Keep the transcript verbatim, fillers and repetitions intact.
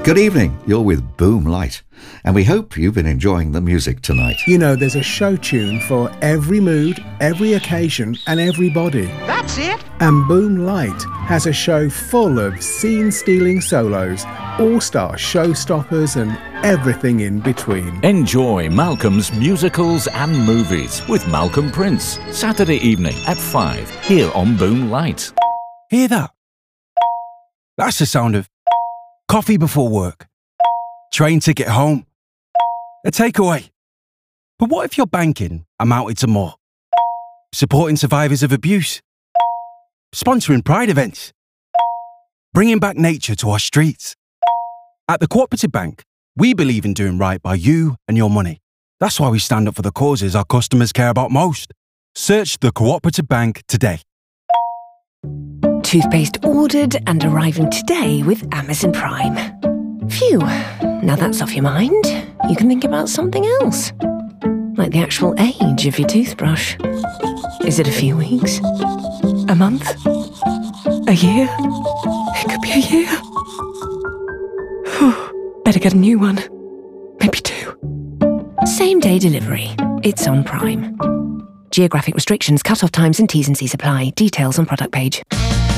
Good evening, you're with Boom Light, and we hope you've been enjoying the music tonight. You know, there's a show tune for every mood, every occasion and everybody. That's it! And Boom Light has a show full of scene-stealing solos, all-star showstoppers and everything in between. Enjoy Malcolm's musicals and movies with Malcolm Prince, Saturday evening at five, here on Boom Light. Hear that? That's the sound of coffee before work, train ticket home, a takeaway. But what if your banking amounted to more? Supporting survivors of abuse, sponsoring pride events, bringing back nature to our streets. At the Cooperative Bank, we believe in doing right by you and your money. That's why we stand up for the causes our customers care about most. Search the Cooperative Bank today. Toothpaste ordered and arriving today with Amazon Prime. Phew, now that's off your mind, you can think about something else. Like the actual age of your toothbrush. Is it a few weeks? A month? A year? It could be a year. Whew, better get a new one. Maybe two. Same day delivery. It's on Prime. Geographic restrictions, cut-off times and T's and C's apply. Details on product page.